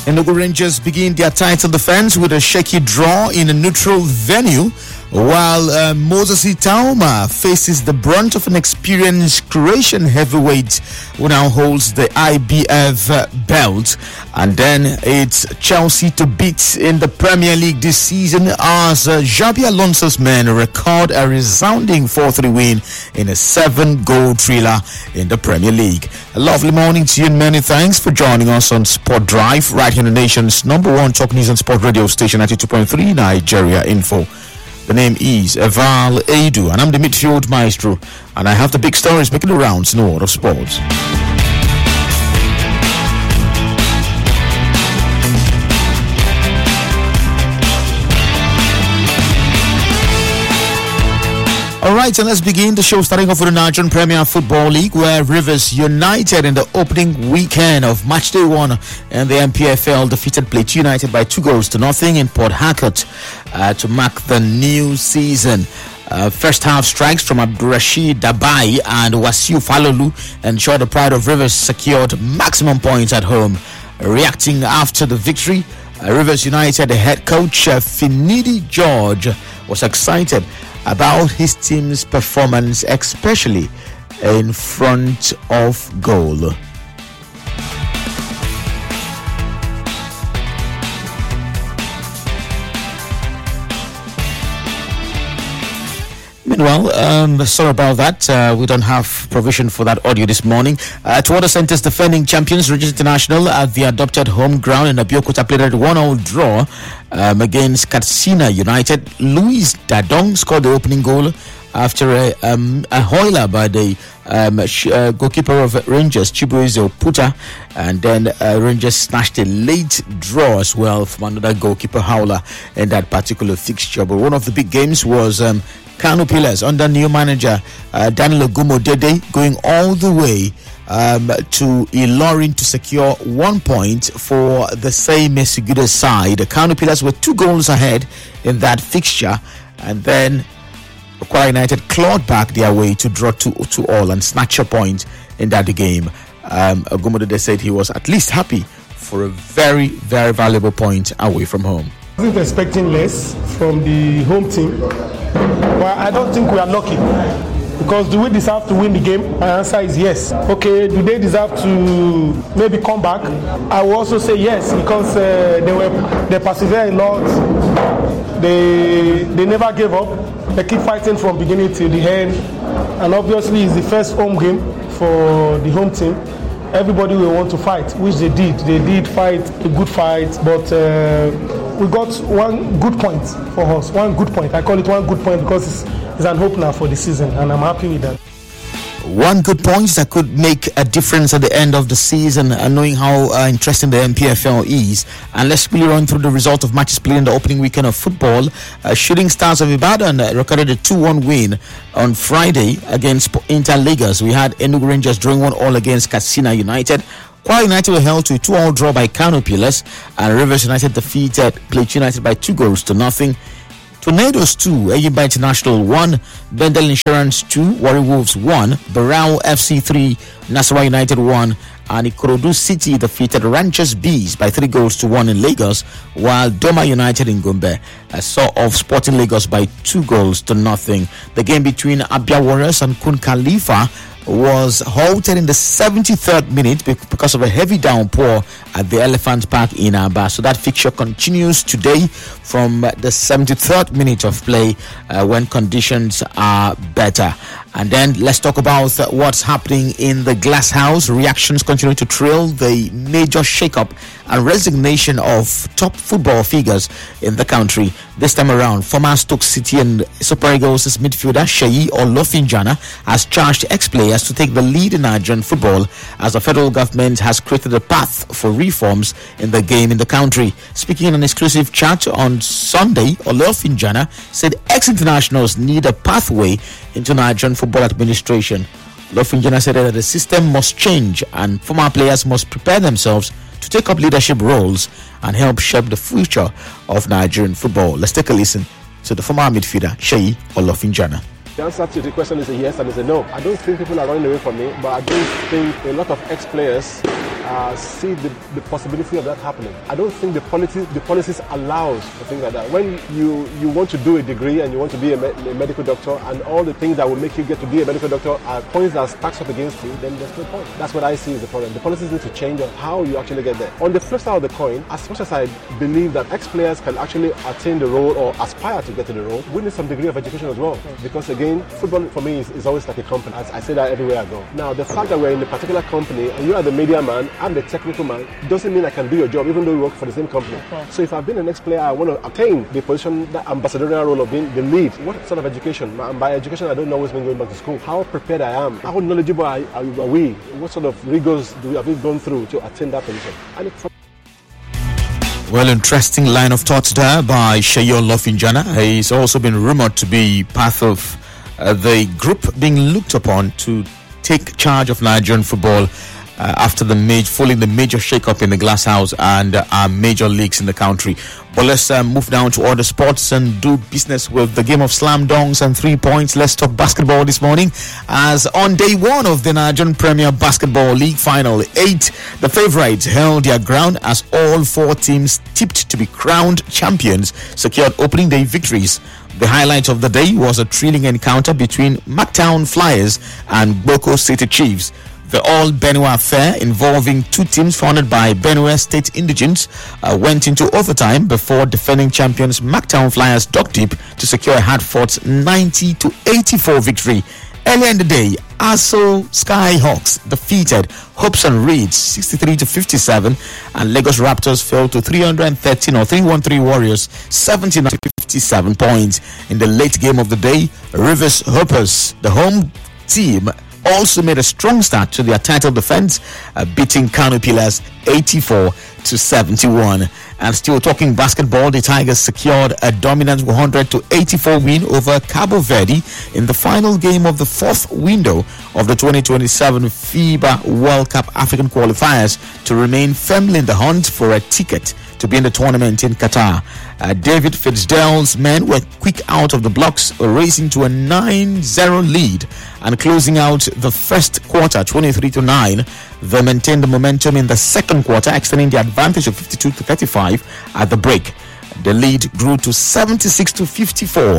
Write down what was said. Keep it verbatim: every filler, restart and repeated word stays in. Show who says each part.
Speaker 1: Enugu Rangers begin their title defense with a shaky draw in a neutral venue, while uh, Moses Itauma faces the brunt of an experienced Croatian heavyweight who now holds the I B F uh, belt. And then it's Chelsea to beat in the Premier League this season as uh, Xabi Alonso's men record a resounding four three win in a seven-goal thriller in the Premier League. A lovely morning to you and many thanks for joining us on Sport Drive, right here in the nation's number one talk news and sport radio station, ninety-two point three Nigeria Info. The name is Eval Edu, and I'm the midfield maestro, and I have the big stories making the rounds in the world of sports. All right, and let's begin the show starting off with the Nigerian Premier Football League, where Rivers United in the opening weekend of match day one and the N P F L defeated Plateau United by two goals to nothing in Port Harcourt uh, to mark the new season. Uh, first half strikes from Abdurrashid Dabai and Wasiu Falolu ensured the pride of Rivers secured maximum points at home. Reacting after the victory, uh, Rivers United head coach uh, Finidi George was excited about his team's performance, especially in front of goal. Meanwhile, um, sorry about that. Uh, we don't have provision for that audio this morning. Uh, Tuwater Centre's defending champions, Rangers International, at the adopted home ground in Abeokuta, played a one-all draw um, against Katsina United. Luis Dadong scored the opening goal after a, um, a hoiler by the um, sh- uh, goalkeeper of Rangers, Chibueze Oputa, and then uh, Rangers snatched a late draw as well from another goalkeeper howler in that particular fixture. But one of the big games was um, Kano Pillars under new manager uh, Daniel Ogumodede going all the way um, to Ilorin to secure one point for the same Mesiguda side. The Kano Pillars were two goals ahead in that fixture, and then Kwara United clawed back their way to draw two to all and snatch a point in that game. Um, Ogumodede said he was at least happy for a very, very valuable point away from home.
Speaker 2: I wasn't expecting less from the home team. Well, I don't think we are lucky, because do we deserve to win the game? My answer is yes. Okay, do they deserve to maybe come back? I will also say yes, because uh, they were they persevered a lot. They they never gave up. They keep fighting from beginning to the end, and obviously it's the first home game for the home team. Everybody will want to fight, which they did. They did fight a good fight, but uh, we got one good point for us. One good point. I call it one good point because it's, it's an opener for the season, and I'm happy with that.
Speaker 1: One good point that could make a difference at the end of the season, uh, knowing how uh, interesting the N P F L is. And let's quickly run through the result of matches played in the opening weekend of football. Uh, Shooting Stars of Ibadan uh, recorded a two one win on Friday against Inter Lagos. We had Enugu Rangers drawing one all against Katsina United. Kwara United were held to a two all draw by Kano Pillars, and Rivers United defeated Plateau United by two goals to nothing. Tornadoes two, Eyimba International one, Bendel Insurance two, Warri Wolves one, Barao F C three, Nasarawa United one, and Ikorodu City defeated Ranchers Bees by three goals to one in Lagos, while Doma United in Gombe uh, saw off Sporting Lagos by two goals to nothing. The game between Abia Warriors and Kun Khalifa was halted in the seventy-third minute because of a heavy downpour at the Elephant Park in Aba. So that fixture continues today from the seventy-third minute of play uh, when conditions are better. And then let's talk about uh, what's happening in the Glass House. Reactions continue to trail the major shake-up and resignation of top football figures in the country. This time around, former Stoke City and Super Eagles midfielder Seyi Olofinjana has charged ex-players to take the lead in Nigerian football as the federal government has created a path for reforms in the game in the country. Speaking in an exclusive chat on Sunday, Olofinjana said ex-internationals need a pathway into Nigerian football administration. Olofinjana said that the system must change and former players must prepare themselves to take up leadership roles and help shape the future of Nigerian football. Let's take a listen to the former midfielder Seyi Olofinjana.
Speaker 3: The answer to the question is a yes and it's a no. I don't think people are running away from me, but I don't think a lot of ex-players uh, see the, the possibility of that happening. I don't think the policy, the policies allows for things like that. When you, you want to do a degree and you want to be a, me- a medical doctor, and all the things that will make you get to be a medical doctor are points that stacks up against you, then there's no point. That's what I see as the problem. The policies need to change on how you actually get there. On the flip side of the coin, as much as I believe that ex-players can actually attain the role or aspire to get to the role, we need some degree of education as well. Because again, football for me is, is always like a company. I, I say that everywhere I go. Now, the fact that we're in a particular company and you are the media man, I'm the technical man, doesn't mean I can do your job even though we work for the same company. Okay. So if I've been an ex-player, I want to attain the position, the ambassadorial role of being the lead. What sort of education? And by education, I don't always mean going back to school. How prepared I am? How knowledgeable are, are we? What sort of rigors do we, have we gone through to attain that position? And it,
Speaker 1: Well, interesting line of thought there by Seyi Olofinjana. He's also been rumored to be part of uh, the group being looked upon to take charge of Nigerian football uh, after the major, following the major shake-up in the glass house and uh, our major leagues in the country. But let's uh, move down to other sports and do business with the game of slam dunks and three points. Let's talk basketball this morning, as on day one of the Nigerian Premier Basketball League final, eight, the favorites held their ground as all four teams tipped to be crowned champions secured opening day victories. The highlight of the day was a thrilling encounter between Mactown Flyers and Boko City Chiefs. The All Benue affair, involving two teams founded by Benue State indigents, uh, went into overtime before defending champions Mactown Flyers dug deep to secure a hard-fought ninety to eighty-four victory. Earlier in the day, Aso Skyhawks defeated Hopes and Reeds sixty-three to fifty-seven, and Lagos Raptors fell to three hundred thirteen or three one three Warriors seventy-nine to fifty-seven points. In the late game of the day, Rivers Hoppers, the home team, also made a strong start to their title defense, uh, beating Kano Pillars eighty-four to seventy-one. And still talking basketball, the Tigers secured a dominant one hundred to eighty-four win over Cabo Verde in the final game of the fourth window of the twenty twenty-seven FIBA World Cup African qualifiers to remain firmly in the hunt for a ticket to be in the tournament in Qatar. Uh, David Fitzgerald's men were quick out of the blocks, racing to a nine zero lead and closing out the first quarter twenty-three to nine. They maintained the momentum in the second quarter, extending the advantage of fifty-two to thirty-five at the break. The lead grew to seventy-six to fifty-four